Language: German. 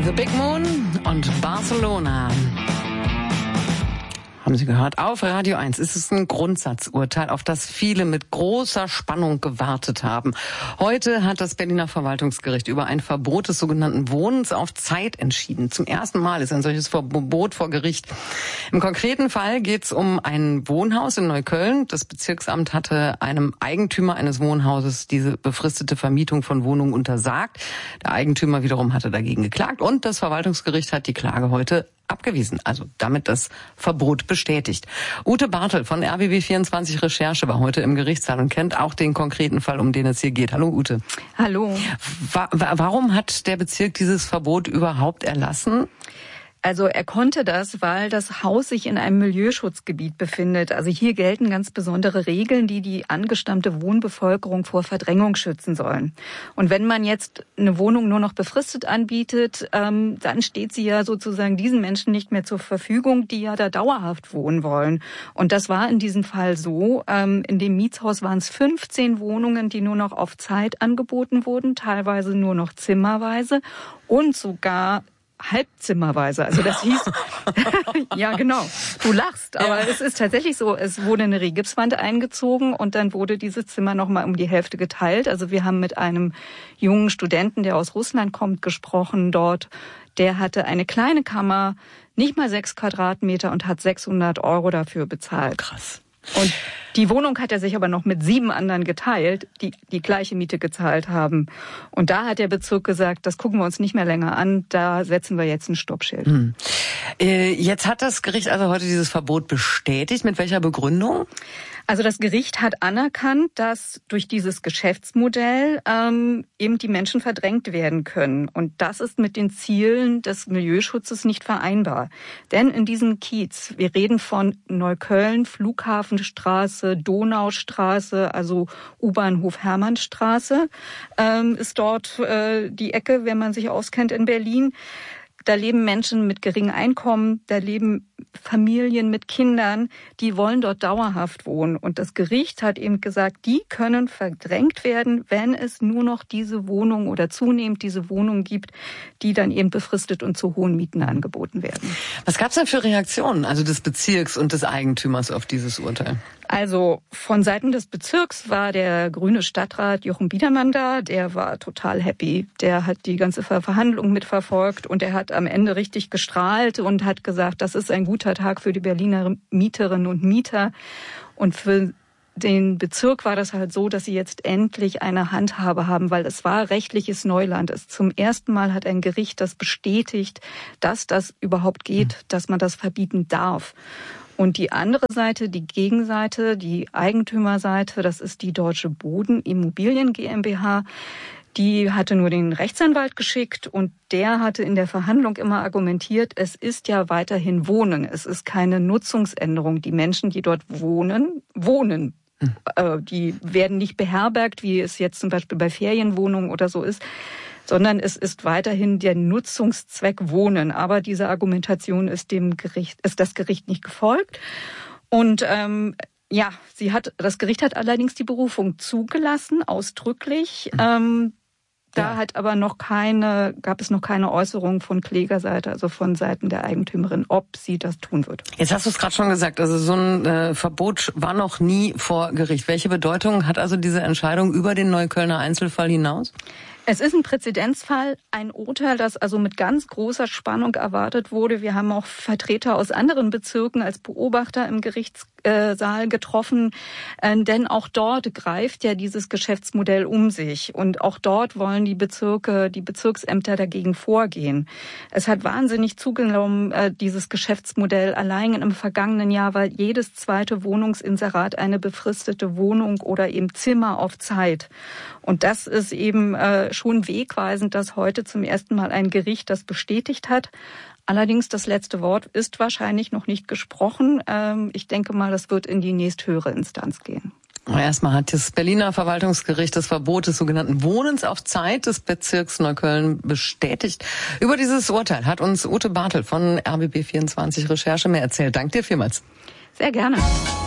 The Big Moon und Barcelona. Haben Sie gehört? Auf Radio 1 ist es ein Grundsatzurteil, auf das viele mit großer Spannung gewartet haben. Heute hat das Berliner Verwaltungsgericht über ein Verbot des sogenannten Wohnens auf Zeit entschieden. Zum ersten Mal ist ein solches Verbot vor Gericht. Im konkreten Fall geht es um ein Wohnhaus in Neukölln. Das Bezirksamt hatte einem Eigentümer eines Wohnhauses diese befristete Vermietung von Wohnungen untersagt. Der Eigentümer wiederum hatte dagegen geklagt und das Verwaltungsgericht hat die Klage heute abgewiesen, also damit das Verbot bestätigt. Ute Bartel von RBB24 Recherche war heute im Gerichtssaal und kennt auch den konkreten Fall, um den es hier geht. Hallo Ute. Hallo. Warum hat der Bezirk dieses Verbot überhaupt erlassen? Also er konnte das, weil das Haus sich in einem Milieuschutzgebiet befindet. Also hier gelten ganz besondere Regeln, die die angestammte Wohnbevölkerung vor Verdrängung schützen sollen. Und wenn man jetzt eine Wohnung nur noch befristet anbietet, dann steht sie ja sozusagen diesen Menschen nicht mehr zur Verfügung, die ja da dauerhaft wohnen wollen. Und das war in diesem Fall so. In dem Mietshaus waren es 15 Wohnungen, die nur noch auf Zeit angeboten wurden, teilweise nur noch zimmerweise und sogar halbzimmerweise. Also das hieß, ja genau, du lachst, aber es ist tatsächlich so, es wurde eine Rigipswand eingezogen und dann wurde dieses Zimmer nochmal um die Hälfte geteilt. Also wir haben mit einem jungen Studenten, der aus Russland kommt, gesprochen dort. Der hatte eine kleine Kammer, nicht mal 6 Quadratmeter und hat 600 € dafür bezahlt. Krass. Und die Wohnung hat er sich aber noch mit 7 anderen geteilt, die die gleiche Miete gezahlt haben. Und da hat der Bezirk gesagt, das gucken wir uns nicht mehr länger an, da setzen wir jetzt ein Stoppschild. Jetzt hat das Gericht also heute dieses Verbot bestätigt. Mit welcher Begründung? Also das Gericht hat anerkannt, dass durch dieses Geschäftsmodell eben die Menschen verdrängt werden können. Und das ist mit den Zielen des Milieuschutzes nicht vereinbar. Denn in diesem Kiez, wir reden von Neukölln, Flughafenstraße, Donaustraße, also U-Bahnhof Hermannstraße, ist dort die Ecke, wenn man sich auskennt in Berlin. Da leben Menschen mit geringem Einkommen, da leben Familien mit Kindern, die wollen dort dauerhaft wohnen. Und das Gericht hat eben gesagt, die können verdrängt werden, wenn es nur noch diese Wohnung oder zunehmend diese Wohnung gibt, die dann eben befristet und zu hohen Mieten angeboten werden. Was gab es denn für Reaktionen, also des Bezirks und des Eigentümers auf dieses Urteil? Also von Seiten des Bezirks war der grüne Stadtrat Jochen Biedermann da, der war total happy. Der hat die ganze Verhandlung mitverfolgt und er hat am Ende richtig gestrahlt und hat gesagt, das ist ein guter Tag für die Berliner Mieterinnen und Mieter. Und für den Bezirk war das halt so, dass sie jetzt endlich eine Handhabe haben, weil es war rechtliches Neuland. Zum ersten Mal hat ein Gericht das bestätigt, dass das überhaupt geht, dass man das verbieten darf. Und die andere Seite, die Gegenseite, die Eigentümerseite, das ist die Deutsche Bodenimmobilien GmbH, die hatte nur den Rechtsanwalt geschickt und der hatte in der Verhandlung immer argumentiert, es ist ja weiterhin Wohnen, es ist keine Nutzungsänderung. Die Menschen, die dort wohnen. Die werden nicht beherbergt, wie es jetzt zum Beispiel bei Ferienwohnungen oder so ist, sondern es ist weiterhin der Nutzungszweck Wohnen. Aber diese Argumentation ist das Gericht nicht gefolgt. Und das Gericht hat allerdings die Berufung zugelassen, ausdrücklich. Gab es noch keine Äußerung von Klägerseite, also von Seiten der Eigentümerin, ob sie das tun wird. Jetzt hast du es gerade schon gesagt, also so ein Verbot war noch nie vor Gericht. Welche Bedeutung hat also diese Entscheidung über den Neuköllner Einzelfall hinaus? Es ist ein Präzedenzfall, ein Urteil, das also mit ganz großer Spannung erwartet wurde. Wir haben auch Vertreter aus anderen Bezirken als Beobachter im Gerichtssaal getroffen, denn auch dort greift ja dieses Geschäftsmodell um sich und auch dort wollen die Bezirksämter dagegen vorgehen. Es hat wahnsinnig zugenommen, dieses Geschäftsmodell allein im vergangenen Jahr, weil jedes zweite Wohnungsinserat eine befristete Wohnung oder eben Zimmer auf Zeit. Und das ist eben schon wegweisend, dass heute zum ersten Mal ein Gericht das bestätigt hat. Allerdings das letzte Wort ist wahrscheinlich noch nicht gesprochen. Ich denke mal, das wird in die nächsthöhere Instanz gehen. Erstmal hat das Berliner Verwaltungsgericht das Verbot des sogenannten Wohnens auf Zeit des Bezirks Neukölln bestätigt. Über dieses Urteil hat uns Ute Bartel von RBB24 Recherche mehr erzählt. Danke dir vielmals. Sehr gerne.